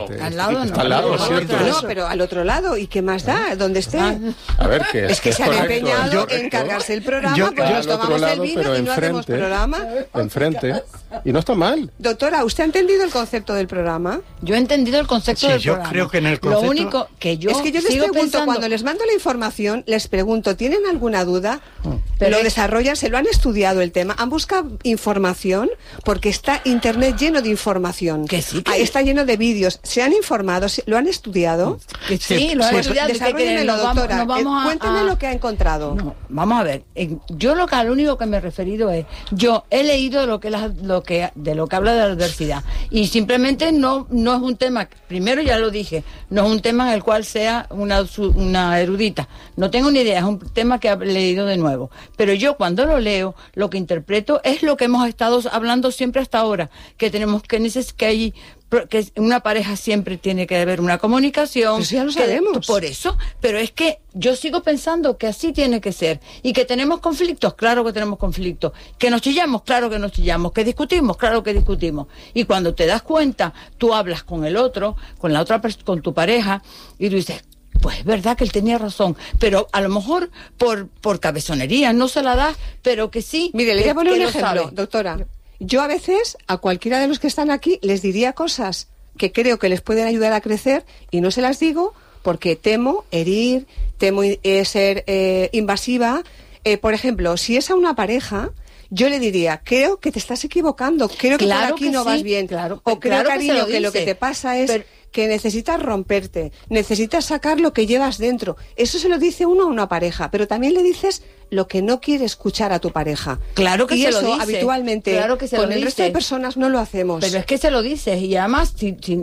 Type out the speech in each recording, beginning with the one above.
Al lado no. Está al lado, es cierto. No, pero al otro lado, ¿y qué más da? ¿Dónde esté? A ver, que Es que se han correcto, empeñado es en cargarse el programa, Yo porque al nos otro tomamos lado, el vino pero y no hacemos programa. Enfrente. Y no está mal. Doctora, ¿usted ha entendido el concepto del programa? Yo he entendido el concepto del programa. Yo creo que en el concepto... Lo único que yo es que yo les sigo pregunto, pensando... cuando les mando la información, les pregunto, ¿tienen alguna duda? Pero ¿Lo desarrollan? ¿Se lo han estudiado el tema? ¿Han buscado información? Porque está Internet lleno de información. Que sí, que... Ahí está lleno de vídeos. ¿Se han informado? ¿Lo han estudiado? Que sí, lo han estudiado. Desarróllenlo, doctora. Cuénteme lo que ha encontrado. No, vamos a ver. Yo lo único que me he referido es, yo he leído de lo que habla de la adversidad. Y simplemente no es un tema, primero ya lo dije, no es un tema en el cual sea una erudita. No tengo ni idea, es un tema que he leído de nuevo. Pero yo cuando lo leo, lo que interpreto es lo que hemos estado hablando siempre hasta ahora, que tenemos que una pareja siempre tiene que haber una comunicación. Pues ya lo sabemos. Por eso, pero es que yo sigo pensando que así tiene que ser. Y que tenemos conflictos, claro que tenemos conflictos. Que nos chillamos, claro que nos chillamos. Que discutimos, claro que discutimos. Y cuando te das cuenta, tú hablas con el otro, con tu pareja, y tú dices, pues es verdad que él tenía razón, pero a lo mejor por cabezonería no se la das, pero que sí. Mire, le voy a poner un ejemplo, sabe. doctora. Yo a veces, a cualquiera de los que están aquí, les diría cosas que creo que les pueden ayudar a crecer y no se las digo porque temo herir, temo ser invasiva. Por ejemplo, si es a una pareja, yo le diría, creo que te estás equivocando, creo que claro por aquí que no sí, vas bien. Claro, o creo, claro cariño, que lo que te pasa es... que necesitas romperte, necesitas sacar lo que llevas dentro. Eso se lo dice uno a una pareja, pero también le dices lo que no quiere escuchar a tu pareja. Claro que y se eso lo dice. Habitualmente Claro que se con lo el resto de dice. personas no lo hacemos. Pero es que se lo dices, y además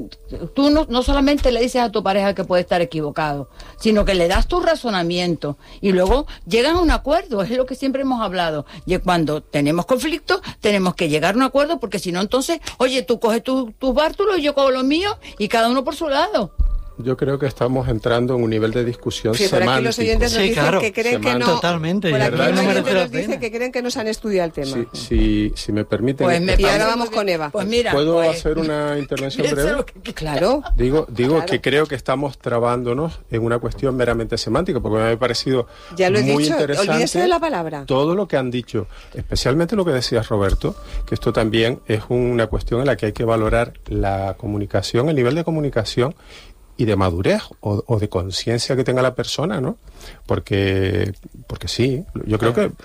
tú no solamente le dices a tu pareja que puede estar equivocado, sino que le das tu razonamiento y luego llegan a un acuerdo, es lo que siempre hemos hablado. Y cuando tenemos conflictos, tenemos que llegar a un acuerdo, porque si no, entonces, oye, tú coges tus bártulos y yo cojo los míos y cada uno por su lado. Yo creo que estamos entrando en un nivel de discusión semántico. Por aquí los oyentes nos dicen que creen que no. Totalmente. Por aquí ¿verdad? los No oyentes nos dicen que creen que no se han estudiado el tema. Si me permiten... Pues y ahora vamos con Eva. Pues mira, ¿Puedo hacer una intervención breve? Claro. Digo Claro. que creo que estamos trabándonos en una cuestión meramente semántica, porque me ha parecido Ya lo he muy dicho, interesante olvídese de la palabra. todo lo que han dicho, especialmente lo que decías, Roberto, que esto también es una cuestión en la que hay que valorar la comunicación, el nivel de comunicación y de madurez o de conciencia que tenga la persona, ¿no? Porque sí, yo creo que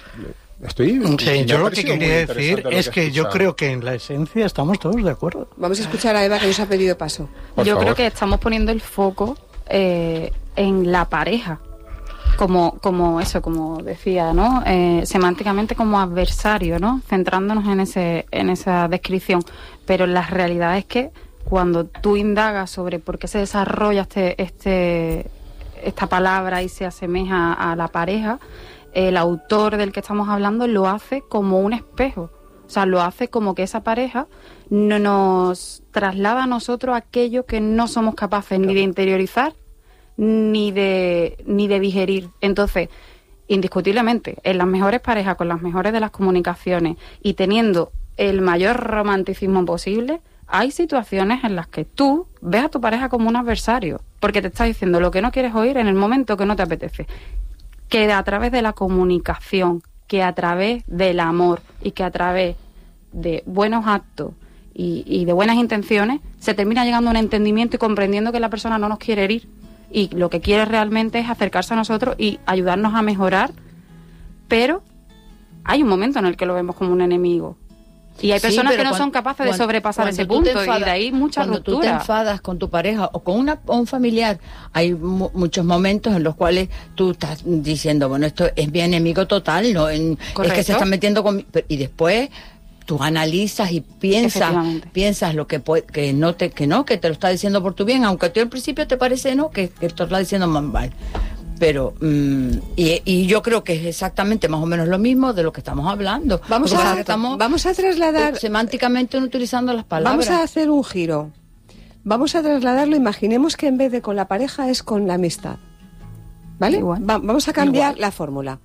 Sí, yo lo que quería decir es que yo creo que en la esencia estamos todos de acuerdo. Vamos a escuchar a Eva, que nos ha pedido paso. Yo creo que estamos poniendo el foco en la pareja, como decía, ¿no? Semánticamente como adversario, ¿no? Centrándonos en esa descripción. Pero la realidad es que cuando tú indagas sobre por qué se desarrolla esta palabra y se asemeja a la pareja, el autor del que estamos hablando lo hace como un espejo. O sea, lo hace como que esa pareja no nos traslada a nosotros aquello que no somos capaces ni de interiorizar ni de digerir. Entonces, indiscutiblemente, en las mejores parejas, con las mejores de las comunicaciones y teniendo el mayor romanticismo posible, hay situaciones en las que tú ves a tu pareja como un adversario, porque te está diciendo lo que no quieres oír en el momento que no te apetece. Que a través de la comunicación, que a través del amor y que a través de buenos actos y de buenas intenciones, se termina llegando a un entendimiento y comprendiendo que la persona no nos quiere herir y lo que quiere realmente es acercarse a nosotros y ayudarnos a mejorar, pero hay un momento en el que lo vemos como un enemigo. Y hay personas que no son capaces de sobrepasar ese punto y de ahí mucha ruptura. Cuando tú te enfadas con tu pareja o con un familiar, hay muchos momentos en los cuales tú estás diciendo, bueno, esto es mi enemigo total, no es que se están metiendo conmigo. Y después tú analizas y piensas lo que que te lo está diciendo por tu bien, aunque a ti al principio te parece que te lo está diciendo mal. Pero y yo creo que es exactamente más o menos lo mismo de lo que estamos hablando. Vamos a trasladar semánticamente utilizando las palabras. Vamos a hacer un giro. Vamos a trasladarlo. Imaginemos que en vez de con la pareja es con la amistad. ¿Vale? Vamos a cambiar la fórmula.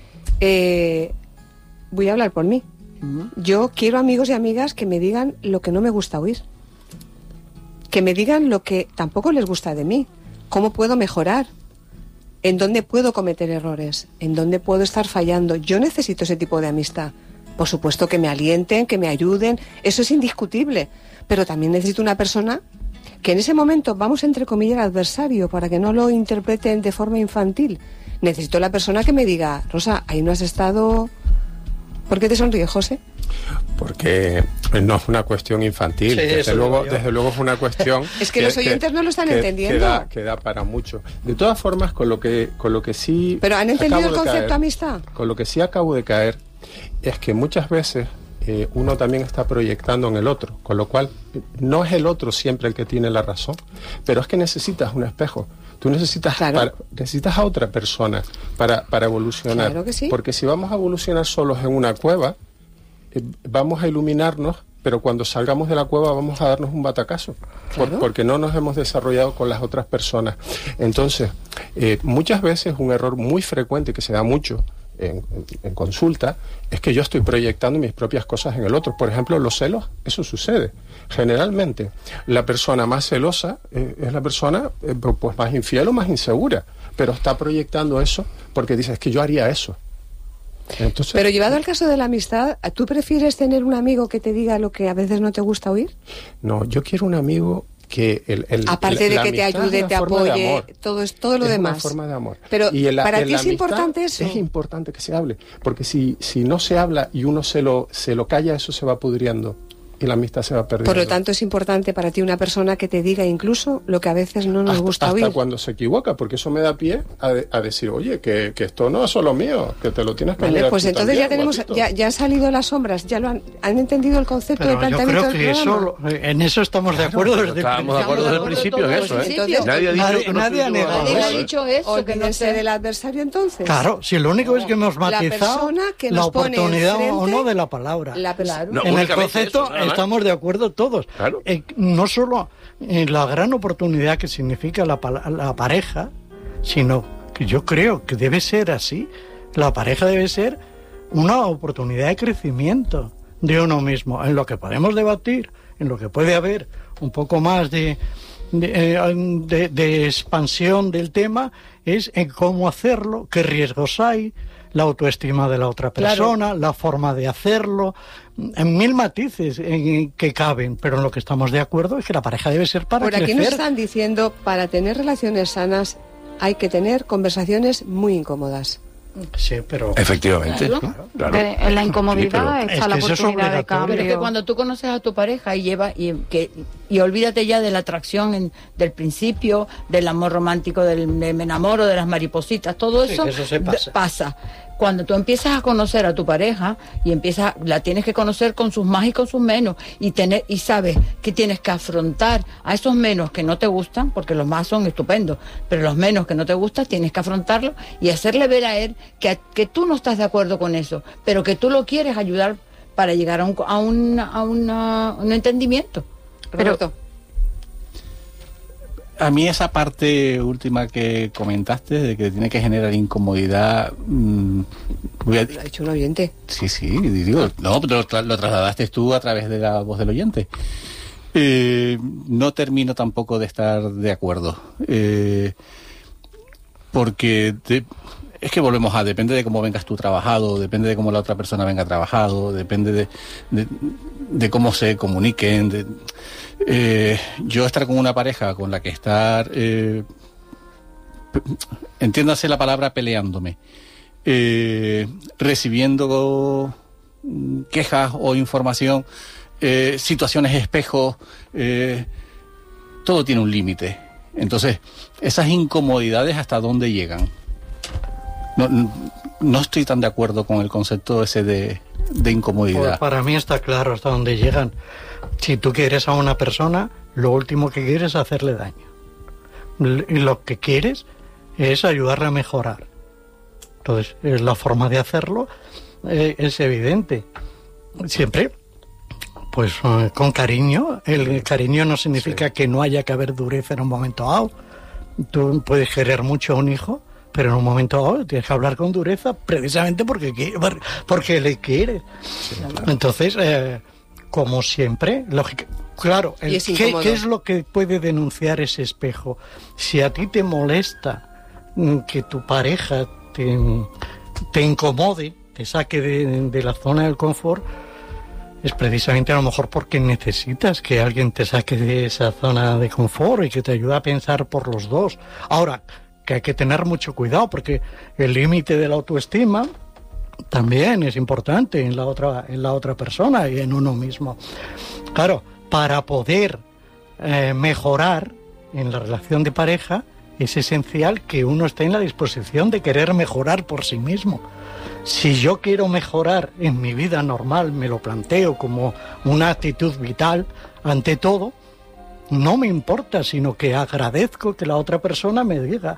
Voy a hablar por mí. Yo quiero amigos y amigas que me digan lo que no me gusta oír. que me digan lo que tampoco les gusta de mí, cómo puedo mejorar, en dónde puedo cometer errores, en dónde puedo estar fallando. Yo necesito ese tipo de amistad. Por supuesto que me alienten, que me ayuden, eso es indiscutible, pero también necesito una persona que en ese momento, vamos a entrecomillar al adversario para que no lo interpreten de forma infantil. Necesito la persona que me diga, Rosa, ahí no has estado... ¿Por qué te sonríes, José? Porque no es una cuestión infantil, sí, desde luego es una cuestión... Es que los oyentes no lo están entendiendo. Que da para mucho. De todas formas, con lo que sí... ¿Pero han entendido el concepto amistad? Con lo que sí acabo de caer es que muchas veces uno también está proyectando en el otro, con lo cual no es el otro siempre el que tiene la razón, pero es que necesitas un espejo. Tú necesitas, necesitas a otra persona para evolucionar. Claro que sí. Porque si vamos a evolucionar solos en una cueva, vamos a iluminarnos, pero cuando salgamos de la cueva vamos a darnos un batacazo, claro. Porque no nos hemos desarrollado con las otras personas. Entonces, muchas veces un error muy frecuente que se da mucho en consulta es que yo estoy proyectando mis propias cosas en el otro. Por ejemplo, los celos, eso sucede. Generalmente, la persona más celosa es la persona pues más infiel o más insegura, pero está proyectando eso porque dice, es que yo haría eso. Entonces, pero llevado al caso de la amistad, ¿tú prefieres tener un amigo que te diga lo que a veces no te gusta oír? No, yo quiero un amigo que aparte de que te ayude, te apoye, todo lo demás. Es una forma de amor. Pero para ti es importante eso. Es importante que se hable, porque si no se habla y uno se lo calla, eso se va pudriendo y la amistad se va perdiendo. Por lo tanto, es importante para ti una persona que te diga incluso lo que a veces no nos gusta oír. Hasta cuando se equivoca, porque eso me da pie a decir, oye, que esto no es solo mío, que te lo tienes que mirar. Pues tú entonces también, ya han salido las sombras, ya lo han entendido el concepto de planteamiento del programa. En eso estamos de acuerdo desde estábamos de acuerdo desde el principio en eso, Entonces, nadie ha dicho eso. Olvídense del adversario entonces. Claro, si lo único es que hemos matizado la oportunidad o no de la palabra. En el concepto estamos de acuerdo todos. Claro. No solo en la gran oportunidad que significa la pareja, sino que yo creo que debe ser así. La pareja debe ser una oportunidad de crecimiento de uno mismo, en lo que podemos debatir, en lo que puede haber un poco más de expansión del tema, es en cómo hacerlo, qué riesgos hay, la autoestima de la otra persona, la forma de hacerlo, en mil matices en que caben, pero en lo que estamos de acuerdo es que la pareja debe ser para crecer. Por aquí nos están diciendo, para tener relaciones sanas hay que tener conversaciones muy incómodas. Sí, pero... Efectivamente. Claro. En la incomodidad está la oportunidad de cambio. Pero es que cuando tú conoces a tu pareja y olvídate ya de la atracción del principio, del amor romántico, de me enamoro, de las maripositas, todo eso se pasa. Cuando tú empiezas a conocer a tu pareja y la tienes que conocer con sus más y con sus menos y sabes que tienes que afrontar a esos menos que no te gustan, porque los más son estupendos, pero los menos que no te gustan tienes que afrontarlo y hacerle ver a él que tú no estás de acuerdo con eso, pero que tú lo quieres ayudar para llegar a un entendimiento. Roberto. A mí esa parte última que comentaste, de que tiene que generar incomodidad... Lo ha dicho un oyente. Sí, digo, no, pero lo trasladaste tú a través de la voz del oyente. No termino tampoco de estar de acuerdo. Porque es que volvemos depende de cómo vengas tú trabajado, depende de cómo la otra persona venga trabajado, depende de cómo se comuniquen, yo estar con una pareja con la que estar, entiéndase la palabra peleándome, recibiendo quejas o información, situaciones espejo, todo tiene un límite. Entonces, esas incomodidades, ¿hasta dónde llegan? No estoy tan de acuerdo con el concepto ese de incomodidad. Pues para mí está claro hasta dónde llegan. Si tú quieres a una persona, lo último que quieres es hacerle daño. Y lo que quieres es ayudarle a mejorar. Entonces, la forma de hacerlo es evidente. Siempre, pues con cariño. El cariño no significa que no haya que haber dureza en un momento dado. Tú puedes querer mucho a un hijo, pero en un momento dado tienes que hablar con dureza precisamente porque le quieres. Sí, claro. Entonces, como siempre, lógica. Claro, Y es ¿qué incómodo. es lo que puede denunciar ese espejo? Si a ti te molesta que tu pareja te incomode, te saque de la zona del confort, es precisamente a lo mejor porque necesitas que alguien te saque de esa zona de confort y que te ayude a pensar por los dos. Ahora, que hay que tener mucho cuidado porque el límite de la autoestima también es importante en la otra persona y en uno mismo. Claro, para poder mejorar en la relación de pareja es esencial que uno esté en la disposición de querer mejorar por sí mismo. Si yo quiero mejorar en mi vida normal, me lo planteo como una actitud vital ante todo, no me importa, sino que agradezco que la otra persona me diga,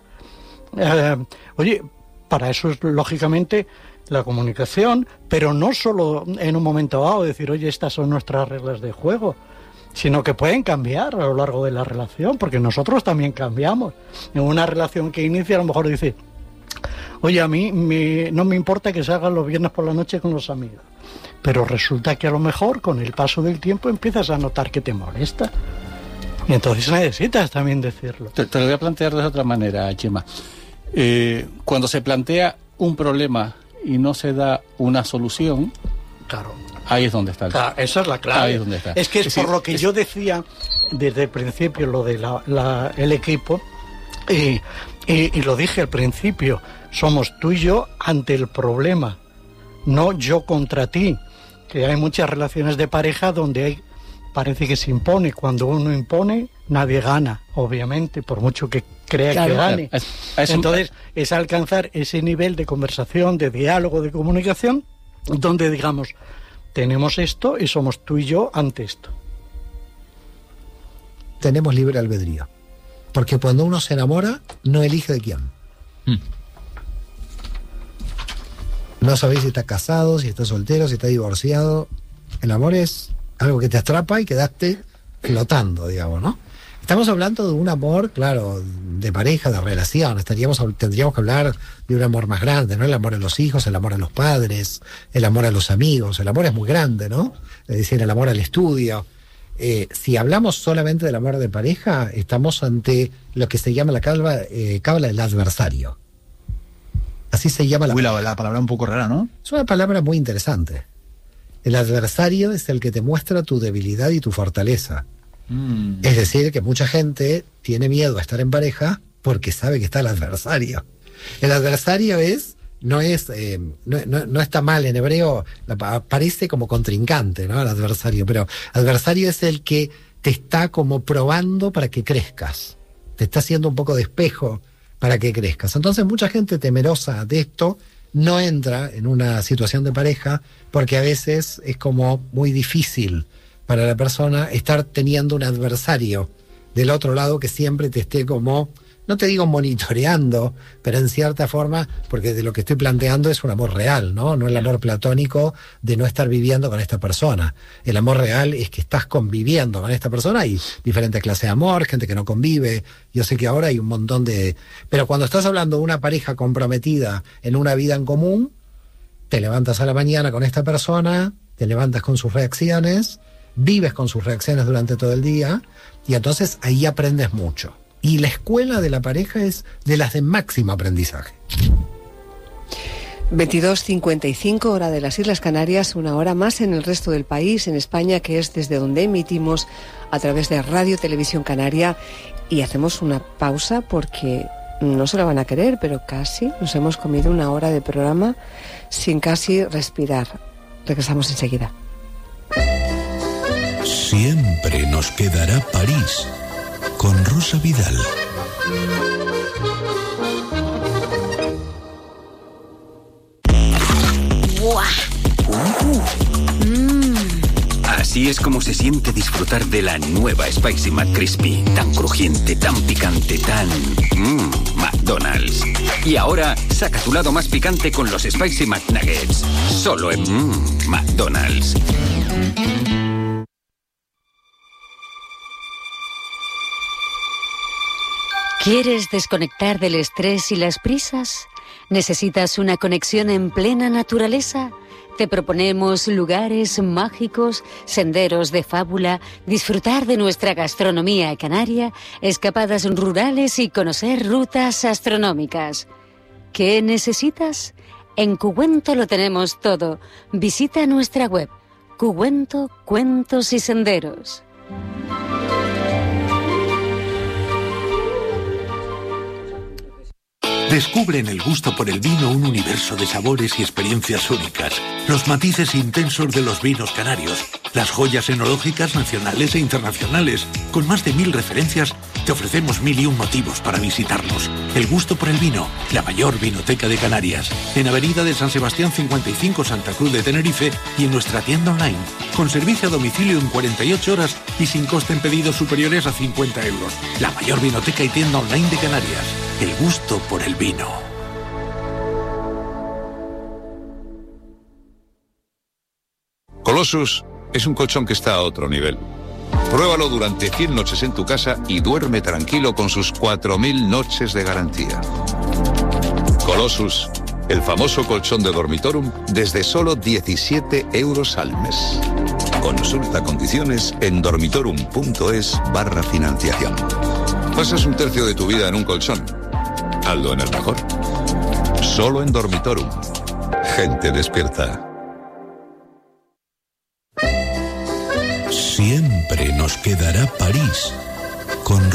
oye, para eso es lógicamente la comunicación, pero no solo en un momento dado decir, oye, estas son nuestras reglas de juego, sino que pueden cambiar a lo largo de la relación, porque nosotros también cambiamos. En una relación que inicia a lo mejor dice, oye, a mí no me importa que salgan los viernes por la noche con los amigos, pero resulta que a lo mejor con el paso del tiempo empiezas a notar que te molesta. Y entonces necesitas también decirlo. Te lo voy a plantear de otra manera, Chema. Cuando se plantea un problema y no se da una solución, Claro. ahí es donde está. Claro, esa es la clave. Ahí es donde está. Es que es Es por decir, lo que yo decía desde el principio, lo de el equipo, y lo dije al principio, somos tú y yo ante el problema, no yo contra ti. Que hay muchas relaciones de pareja donde parece que se impone. Cuando uno impone, nadie gana, obviamente, por mucho que crea Claro. que gane. Es un- Entonces, es alcanzar ese nivel de conversación, de diálogo, de comunicación, donde digamos, tenemos esto y somos tú y yo ante esto. Tenemos libre albedrío. Porque cuando uno se enamora, no elige de quién. No sabéis si está casado, si está soltero, si está divorciado. El amor es algo que te atrapa y quedaste flotando, digamos, ¿no? Estamos hablando de un amor, claro, de pareja, de relación. Tendríamos que hablar de un amor más grande, ¿no? El amor a los hijos, el amor a los padres, el amor a los amigos. El amor es muy grande, ¿no? Es decir, el amor al estudio. Si hablamos solamente del amor de pareja, estamos ante lo que se llama la cábala del adversario. Así se llama La palabra un poco rara, ¿no? Es una palabra muy interesante. El adversario es el que te muestra tu debilidad y tu fortaleza. Es decir, que mucha gente tiene miedo a estar en pareja porque sabe que está el adversario. El adversario no está mal en hebreo, aparece como contrincante, ¿no? El adversario, pero adversario es el que te está como probando para que crezcas. Te está haciendo un poco de espejo para que crezcas. Entonces mucha gente temerosa de esto no entra en una situación de pareja porque a veces es como muy difícil para la persona estar teniendo un adversario del otro lado que siempre te esté como, no te digo monitoreando, pero en cierta forma, porque de lo que estoy planteando es un amor real, ¿no? No el amor platónico de no estar viviendo con esta persona. El amor real es que estás conviviendo con esta persona. Hay diferentes clases de amor, gente que no convive. Yo sé que ahora hay un montón de... Pero cuando estás hablando de una pareja comprometida en una vida en común, te levantas a la mañana con esta persona, te levantas con sus reacciones, vives con sus reacciones durante todo el día, y entonces ahí aprendes mucho. Y la escuela de la pareja es de las de máximo aprendizaje. 22:55 hora de las Islas Canarias, una hora más en el resto del país, en España, que es desde donde emitimos a través de Radio Televisión Canaria. Y hacemos una pausa porque no se lo van a querer, pero casi nos hemos comido una hora de programa sin casi respirar. Regresamos enseguida. Siempre nos quedará París con Rosa Vidal. Así es como se siente disfrutar de la nueva Spicy McCrispy. Tan crujiente, tan picante, tan... McDonald's. Y ahora, saca tu lado más picante con los Spicy McNuggets. Solo en McDonald's. ¿Quieres desconectar del estrés y las prisas? ¿Necesitas una conexión en plena naturaleza? Te proponemos lugares mágicos, senderos de fábula, disfrutar de nuestra gastronomía canaria, escapadas rurales y conocer rutas astronómicas. ¿Qué necesitas? En Cuguento lo tenemos todo. Visita nuestra web, Cuguento, Cuentos y Senderos. Descubre en el gusto por el vino un universo de sabores y experiencias únicas, los matices intensos de los vinos canarios, las joyas enológicas nacionales e internacionales. Con más de 1000 referencias, te ofrecemos 1001 motivos para visitarnos. El gusto por el vino, la mayor vinoteca de Canarias. En Avenida de San Sebastián 55, Santa Cruz de Tenerife, y en nuestra tienda online, con servicio a domicilio en 48 horas y sin coste en pedidos superiores a 50 euros. La mayor vinoteca y tienda online de Canarias. El gusto por el vino. Colossus es un colchón que está a otro nivel. Pruébalo durante 100 noches en tu casa y duerme tranquilo con sus 4000 noches de garantía. Colossus, el famoso colchón de Dormitorum, desde solo 17 euros al mes. Consulta condiciones en dormitorum.es/financiación. Pasas un tercio de tu vida en un colchón. Hazlo en el mejor. Solo en Dormitorum. Gente despierta. Siempre nos quedará París con